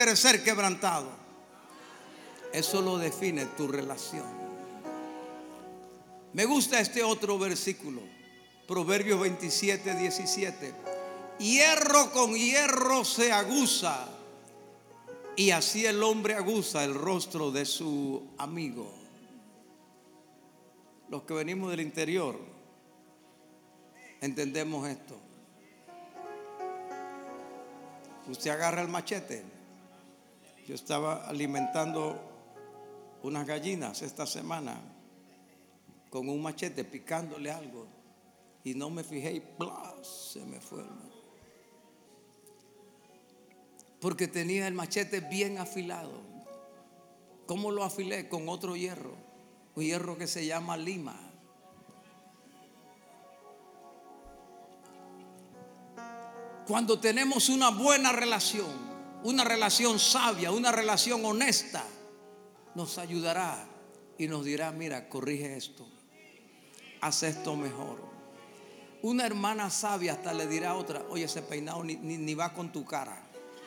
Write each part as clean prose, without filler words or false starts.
ser quebrantado. Eso lo define tu relación. Me gusta este otro versículo, Proverbios 27, 17. Hierro con hierro se aguza, y así el hombre aguza el rostro de su amigo. Los que venimos del interior entendemos esto. Usted agarra el machete. Yo estaba alimentando unas gallinas esta semana con un machete, picándole algo, y no me fijé y ¡bla! Se me fue, hermano. Porque tenía el machete bien afilado. ¿Cómo lo afilé? Con otro hierro, un hierro que se llama lima. Cuando tenemos una buena relación, una relación sabia, una relación honesta, nos ayudará y nos dirá: mira, corrige esto, haz esto mejor. Una hermana sabia hasta le dirá a otra: oye, ese peinado ni va con tu cara.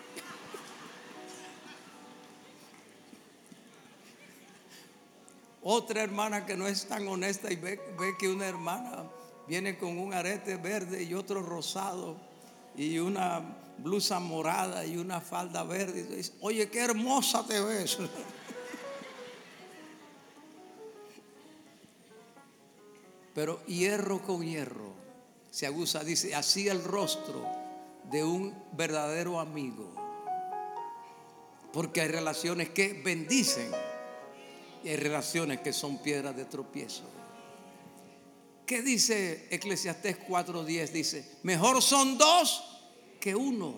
Otra hermana que no es tan honesta y ve que una hermana viene con un arete verde y otro rosado y una blusa morada y una falda verde, y dice: oye, qué hermosa te ves. Pero hierro con hierro se aguza, dice, así el rostro de un verdadero amigo. Porque hay relaciones que bendicen y hay relaciones que son piedras de tropiezo. ¿Qué dice Eclesiastés 4:10? Dice: mejor son dos que uno.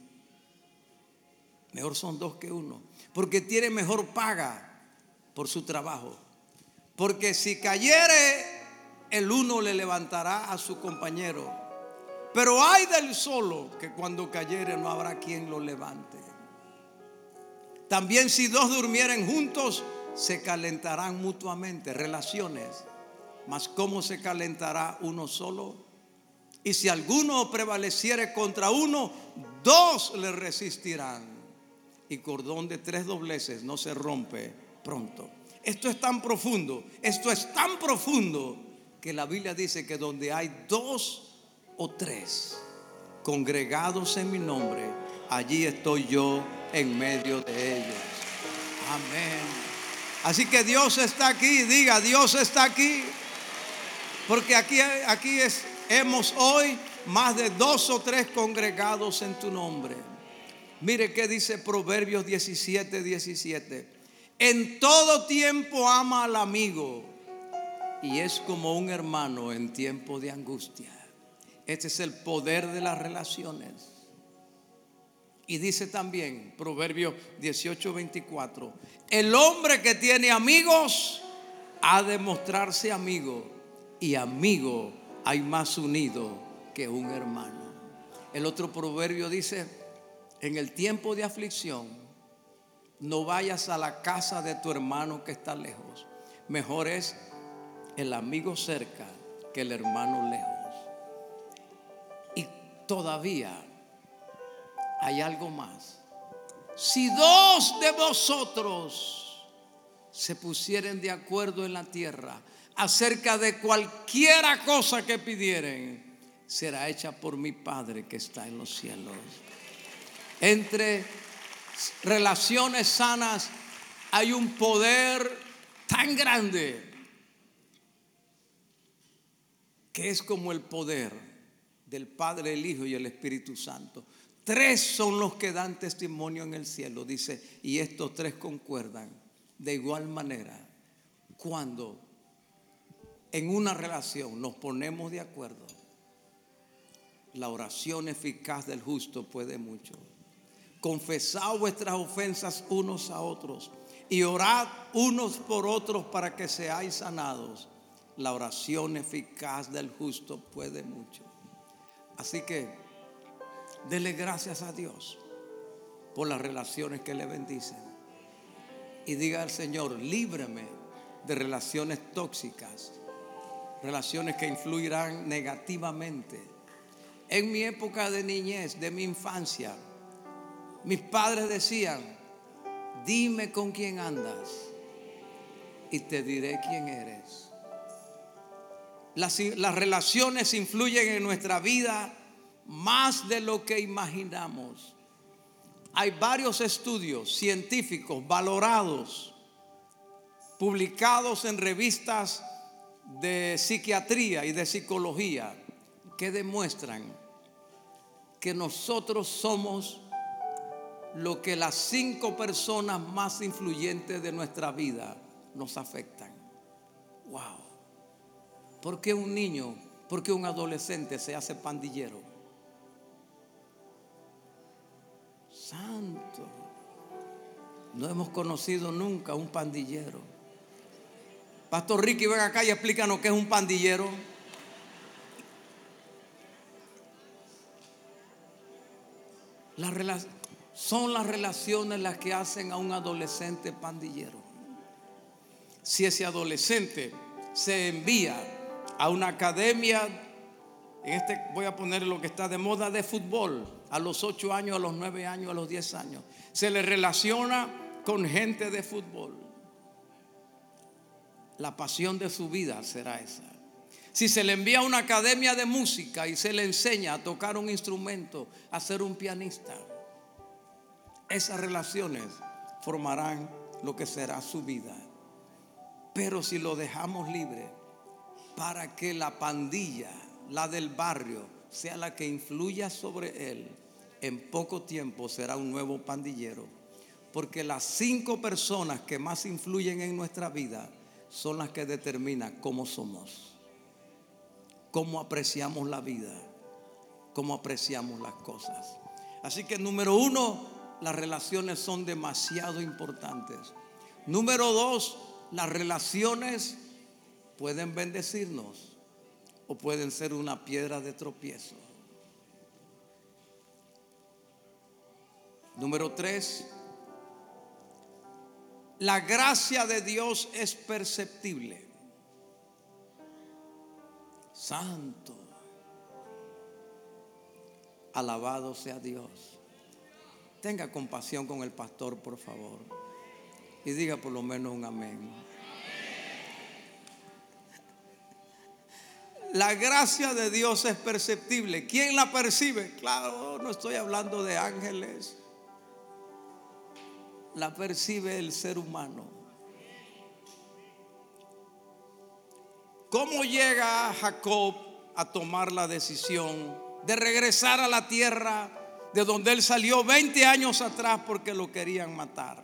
Mejor son dos que uno, porque tiene mejor paga por su trabajo. Porque si cayere, el uno le levantará a su compañero. Pero ay del solo, que cuando cayere no habrá quien lo levante. También si dos durmieren juntos, se calentarán mutuamente. Relaciones. Mas ¿cómo se calentará uno solo? Y si alguno prevaleciere contra uno, dos le resistirán. Y cordón de tres dobleces no se rompe pronto. Esto es tan profundo, que la Biblia dice que donde hay dos o tres congregados en mi nombre, allí estoy yo en medio de ellos. Amén. Así que Dios está aquí. Diga: Dios está aquí. Porque aquí hemos hoy más de dos o tres congregados en tu nombre. Mire qué dice Proverbios 17, 17. En todo tiempo ama al amigo, y es como un hermano en tiempo de angustia. Este es el poder de las relaciones. Y dice también Proverbios 18, 24. El hombre que tiene amigos ha de mostrarse amigo, y amigo hay más unido que un hermano. El otro proverbio dice: en el tiempo de aflicción, no vayas a la casa de tu hermano que está lejos. Mejor es el amigo cerca que el hermano lejos. Y todavía hay algo más. Si dos de vosotros se pusieren de acuerdo en la tierra acerca de cualquiera cosa que pidieren, será hecha por mi Padre que está en los cielos. Entre relaciones sanas hay un poder tan grande que es como el poder del Padre, el Hijo y el Espíritu Santo. Tres son los que dan testimonio en el cielo, dice, y estos tres concuerdan. De igual manera, cuando en una relación nos ponemos de acuerdo, la oración eficaz del justo puede mucho. Confesad vuestras ofensas unos a otros y orad unos por otros para que seáis sanados. La oración eficaz del justo puede mucho. Así que dele gracias a Dios por las relaciones que le bendicen. Y diga al Señor: líbrame de relaciones tóxicas, relaciones que influirán negativamente. En mi época de niñez, de mi infancia, Mis padres decían: dime con quién andas y te diré quién eres. Las relaciones influyen en nuestra vida más de lo que imaginamos. Hay varios estudios científicos valorados, publicados en revistas de psiquiatría y de psicología, que demuestran que nosotros somos lo que las 5 personas más influyentes de nuestra vida nos afectan. Wow. ¿Por qué un niño, por qué un adolescente se hace pandillero? Santo, no hemos conocido nunca un pandillero. Pastor Ricky, ven acá y explícanos qué es un pandillero. Son las relaciones las que hacen a un adolescente pandillero. Si ese adolescente se envía a una academia, voy a poner lo que está de moda, de fútbol, a los 8 años, a los 9 años, a los 10 años, se le relaciona con gente de fútbol. La pasión de su vida será esa. Si se le envía a una academia de música y se le enseña a tocar un instrumento, a ser un pianista, esas relaciones formarán lo que será su vida. Pero si lo dejamos libre para que la pandilla, la del barrio, sea la que influya sobre él, en poco tiempo será un nuevo pandillero. Porque las 5 personas que más influyen en nuestra vida son las que determinan cómo somos, cómo apreciamos la vida, cómo apreciamos las cosas. Así que número 1, las relaciones son demasiado importantes. Número 2, las relaciones pueden bendecirnos o pueden ser una piedra de tropiezo. Número 3, la gracia de Dios es perceptible. Santo, alabado sea Dios. Tenga compasión con el pastor, por favor, y diga por lo menos un amén. La gracia de Dios es perceptible. ¿Quién la percibe? Claro, no estoy hablando de ángeles. La percibe el ser humano. ¿Cómo llega Jacob a tomar la decisión de regresar a la tierra de donde él salió 20 años atrás porque lo querían matar?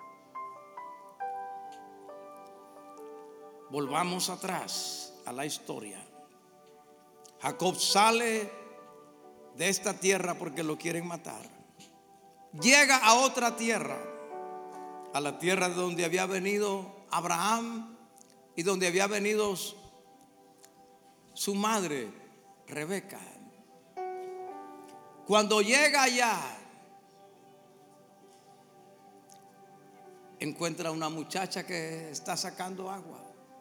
Volvamos atrás a la historia. Jacob sale de esta tierra porque lo quieren matar. Llega a otra tierra, a la tierra de donde había venido Abraham y donde había venido su madre, Rebeca. Cuando llega allá, encuentra a una muchacha que está sacando agua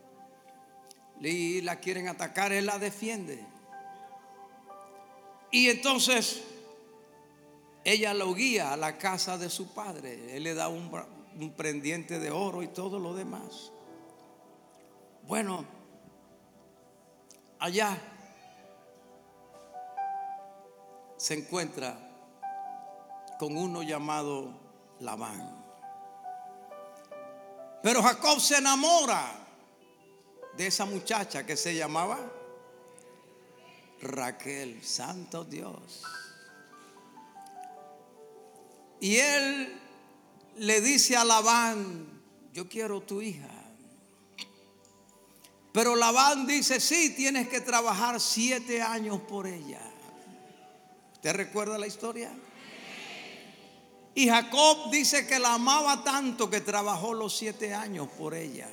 y la quieren atacar, él la defiende. Y entonces ella lo guía a la casa de su padre. Él le da un pendiente de oro y todo lo demás. Bueno, allá se encuentra con uno llamado Labán. Pero Jacob se enamora de esa muchacha que se llamaba Raquel. Santo Dios. Y él le dice a Labán: yo quiero tu hija. Pero Labán dice: sí, tienes que trabajar 7 años por ella. ¿Usted recuerda la historia? Y Jacob dice que la amaba tanto que trabajó los 7 años por ella.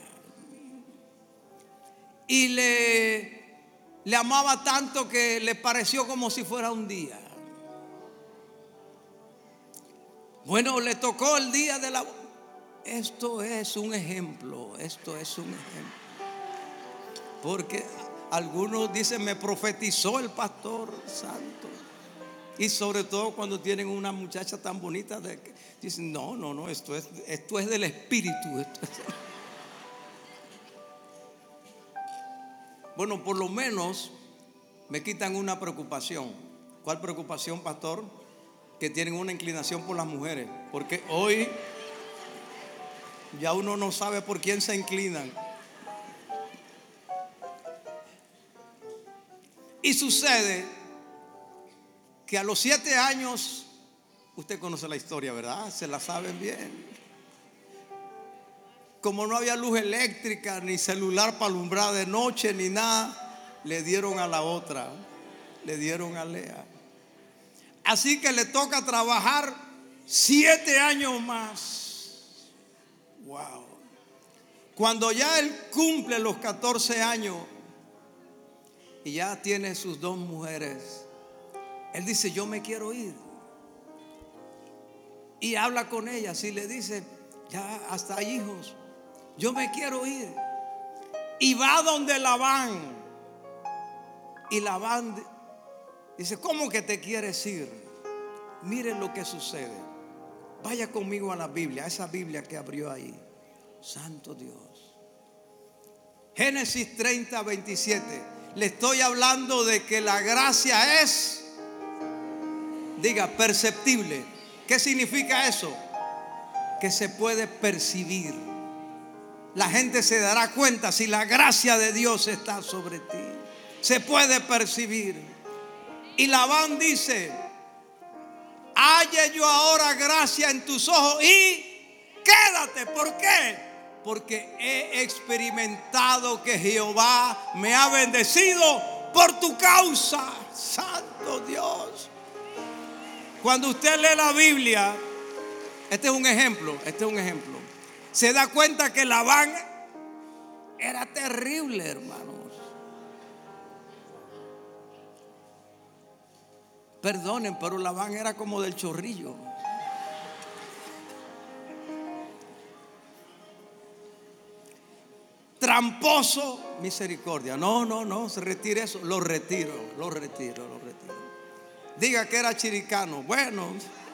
Y le amaba tanto que le pareció como si fuera un día. Bueno, le tocó el día de la... Esto es un ejemplo. Porque algunos dicen: me profetizó el pastor santo. Y sobre todo cuando tienen una muchacha tan bonita, dicen, no, no, no, esto es del espíritu. Bueno, por lo menos me quitan una preocupación. ¿Cuál preocupación, pastor? Que tienen una inclinación por las mujeres. Porque hoy ya uno no sabe por quién se inclinan. Y sucede que a los 7 años, usted conoce la historia, ¿verdad? Se la saben bien. Como no había luz eléctrica, ni celular para alumbrar de noche, ni nada, le dieron a la otra, le dieron a Lea. Así que le toca trabajar 7 años más. Wow. Cuando ya él cumple los 14 años y ya tiene sus 2 mujeres, él dice, yo me quiero ir. Y habla con ellas y le dice, ya hasta hay hijos, yo me quiero ir. Y va donde Labán. Y Labán dice, ¿cómo que te quieres ir? Miren lo que sucede. Vaya conmigo a la Biblia, a esa Biblia que abrió ahí. Santo Dios. Génesis 30, 27. Le estoy hablando de que la gracia es, diga, perceptible. ¿Qué significa eso? Que se puede percibir. La gente se dará cuenta si la gracia de Dios está sobre ti. Se puede percibir. Y Labán dice, halle yo ahora gracia en tus ojos y quédate. ¿Por qué? Porque he experimentado que Jehová me ha bendecido por tu causa. Santo Dios. Cuando usted lee la Biblia, este es un ejemplo, se da cuenta que Labán era terrible, hermanos. Perdonen, pero Labán era como del Chorrillo. Tramposo, misericordia. No, se retire eso. Lo retiro. Diga que era chiricano. Bueno,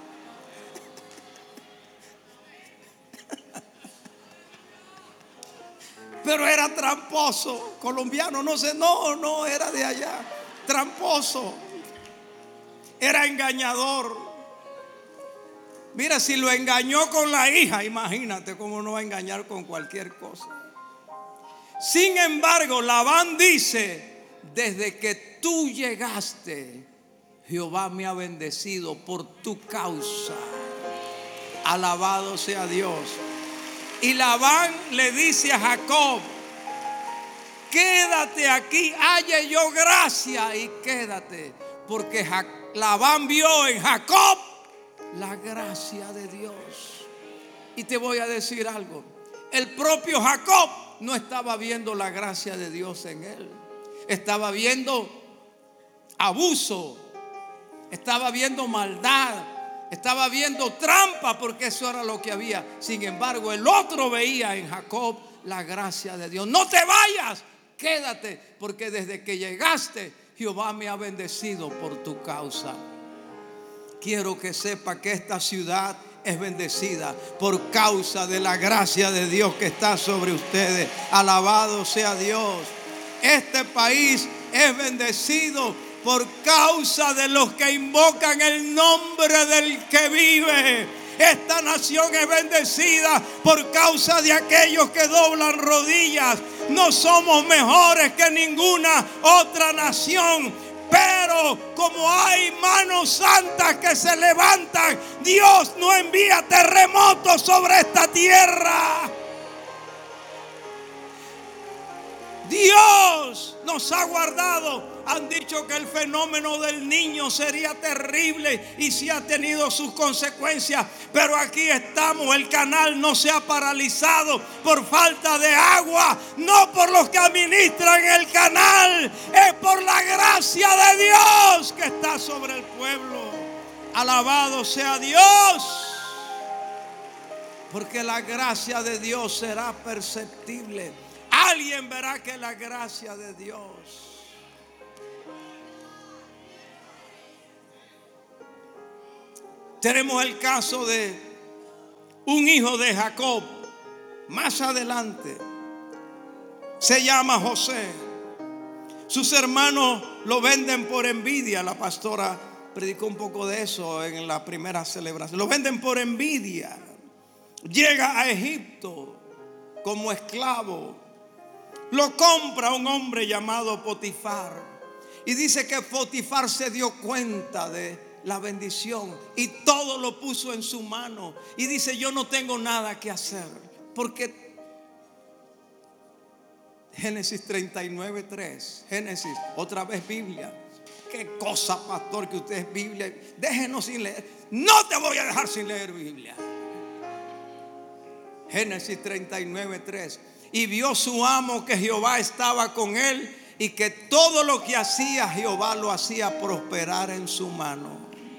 pero era tramposo. Colombiano, no sé, no, era de allá. Tramposo. Era engañador. Mira, si lo engañó con la hija, imagínate cómo no va a engañar con cualquier cosa. Sin embargo, Labán dice, desde que tú llegaste, Jehová me ha bendecido por tu causa. Alabado sea Dios. Y Labán le dice a Jacob, quédate aquí, halle yo gracia y quédate. Porque Labán vio en Jacob la gracia de Dios. Y te voy a decir algo, el propio Jacob no estaba viendo la gracia de Dios en él. Estaba viendo abuso, estaba viendo maldad, estaba viendo trampa, porque eso era lo que había. Sin embargo, el otro veía en Jacob la gracia de Dios. No te vayas, quédate, porque desde que llegaste, Jehová me ha bendecido por tu causa. Quiero que sepa que esta ciudad es bendecida por causa de la gracia de Dios que está sobre ustedes. Alabado sea Dios. Este país es bendecido por causa de los que invocan el nombre del que vive. Esta nación es bendecida por causa de aquellos que doblan rodillas. No somos mejores que ninguna otra nación, pero como hay manos santas que se levantan, Dios no envía terremotos sobre esta tierra. Dios nos ha guardado. Han dicho que el fenómeno del niño sería terrible y sí ha tenido sus consecuencias, pero aquí estamos. El canal no se ha paralizado por falta de agua, no por los que administran el canal, es por la gracia de Dios que está sobre el pueblo. Alabado sea Dios, porque la gracia de Dios será perceptible. Alguien verá que la gracia de Dios. Tenemos el caso de un hijo de Jacob. Más adelante se llama José. Sus hermanos lo venden por envidia. La pastora predicó un poco de eso en la primera celebración. Lo venden por envidia. Llega a Egipto como esclavo. Lo compra un hombre llamado Potifar. Y dice que Potifar se dio cuenta de la bendición y todo lo puso en su mano. Y dice: yo no tengo nada que hacer. Porque Génesis 39:3. Génesis, otra vez Biblia. Qué cosa, pastor, que usted es Biblia. Déjenos sin leer. No te voy a dejar sin leer Biblia. Génesis 39:3. Y vio su amo que Jehová estaba con él, y que todo lo que hacía Jehová lo hacía prosperar en su mano.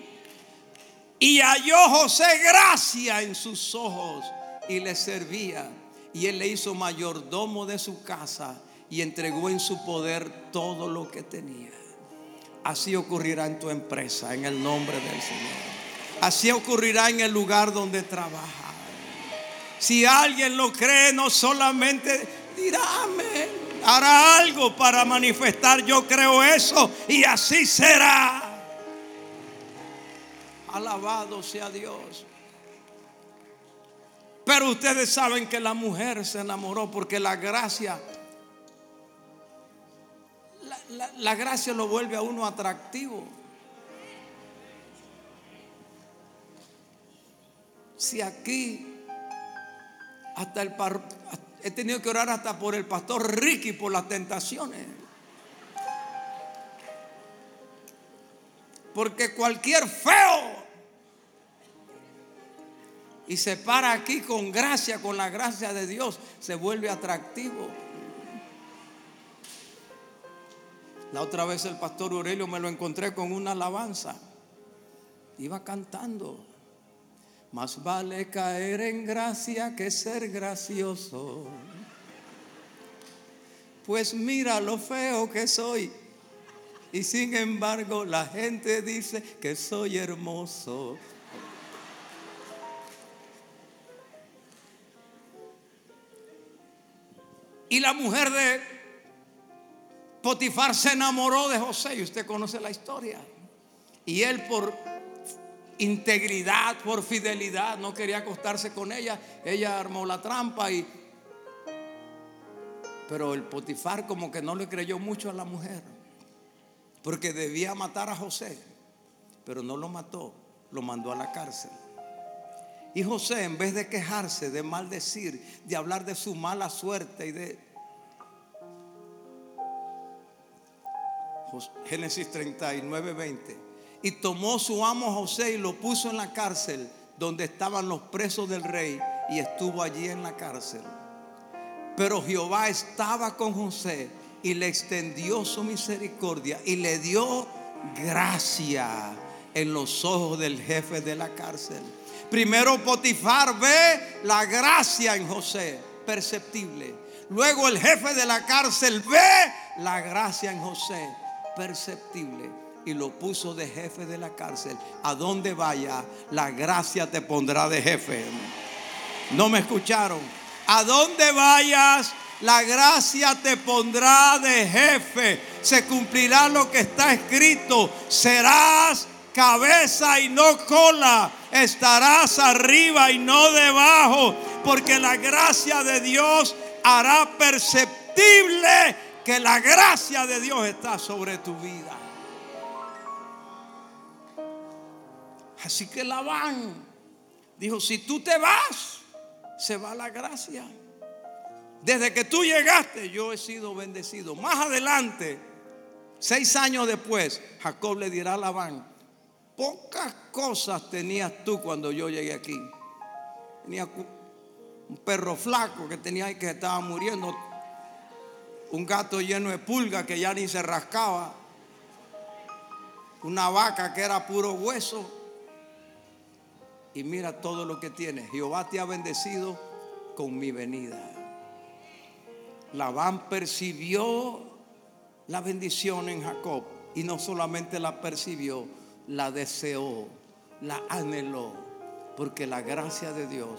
Y halló José gracia en sus ojos, y le servía. Y él le hizo mayordomo de su casa, y entregó en su poder todo lo que tenía. Así ocurrirá en tu empresa, en el nombre del Señor. Así ocurrirá en el lugar donde trabajas. Si alguien lo cree, no solamente dirá amén, hará algo para manifestar: yo creo eso, y así será. Alabado sea Dios. Pero ustedes saben que la mujer se enamoró porque la gracia, la gracia lo vuelve a uno atractivo. Si aquí he tenido que orar hasta por el pastor Ricky por las tentaciones. Porque cualquier feo y se para aquí con gracia, con la gracia de Dios, se vuelve atractivo. La otra vez el pastor Aurelio me lo encontré con una alabanza. Iba cantando: más vale caer en gracia que ser gracioso. Pues mira lo feo que soy, y sin embargo la gente dice que soy hermoso. Y la mujer de Potifar se enamoró de José, y usted conoce la historia. Y él, por integridad, por fidelidad, no quería acostarse con ella. Ella armó la trampa, pero el Potifar como que no le creyó mucho a la mujer, porque debía matar a José, pero no lo mató, lo mandó a la cárcel. Y José, en vez de quejarse, de maldecir, de hablar de su mala suerte y de Génesis 39:20. Y tomó su amo a José y lo puso en la cárcel donde estaban los presos del rey, y estuvo allí en la cárcel. Pero Jehová estaba con José y le extendió su misericordia y le dio gracia en los ojos del jefe de la cárcel. Primero Potifar ve la gracia en José, perceptible. Luego el jefe de la cárcel ve la gracia en José, perceptible, y lo puso de jefe de la cárcel. A donde vaya, la gracia te pondrá de jefe. ¿No me escucharon? A donde vayas, la gracia te pondrá de jefe. Se cumplirá lo que está escrito: serás cabeza y no cola, estarás arriba y no debajo, porque la gracia de Dios hará perceptible que la gracia de Dios está sobre tu vida. Así que Labán dijo: si tú te vas, se va la gracia. Desde que tú llegaste, yo he sido bendecido. Más adelante, 6 años después, Jacob le dirá a Labán: pocas cosas tenías tú cuando yo llegué aquí. Tenía un perro flaco que estaba muriendo, un gato lleno de pulgas que ya ni se rascaba, una vaca que era puro hueso. Y mira todo lo que tienes. Jehová te ha bendecido con mi venida. Labán percibió la bendición en Jacob, y no solamente la percibió, la deseó. la anheló, porque la gracia de Dios